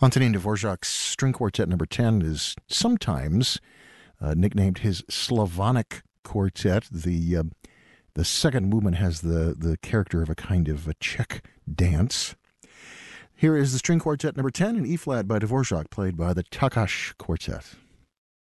Antonin Dvorak's String Quartet Number 10 is sometimes nicknamed his Slavonic Quartet. The second movement has the character of a kind of a Czech dance. Here is the String Quartet Number 10 in E-flat by Dvorak, played by the Takacs Quartet.